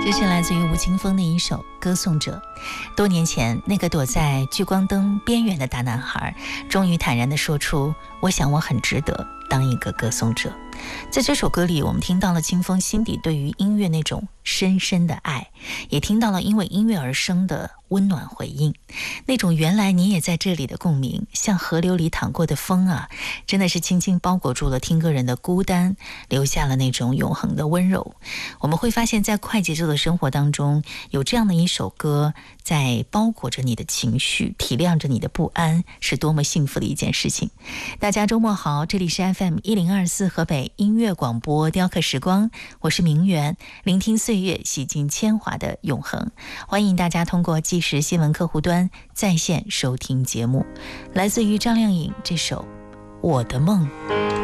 这是来自于吴青峰的一首《歌颂者》。多年前，那个躲在聚光灯边缘的大男孩，终于坦然地说出：“我想我很值得当一个歌颂者。”在这首歌里，我们听到了青峰心底对于音乐那种深深的爱，也听到了因为音乐而生的温暖回应，那种原来你也在这里的共鸣，像河流里淌过的风啊，真的是轻轻包裹住了听歌人的孤单，留下了那种永恒的温柔。我们会发现，在快节奏的生活当中，有这样的一首歌在包裹着你的情绪，体谅着你的不安，是多么幸福的一件事情。大家周末好，这里是 FM1024 河北音乐广播雕刻时光，我是明媛，聆听岁月，洗尽铅华的永恒。欢迎大家通过即时新闻客户端在线收听节目，来自于张靓颖这首《我的梦》。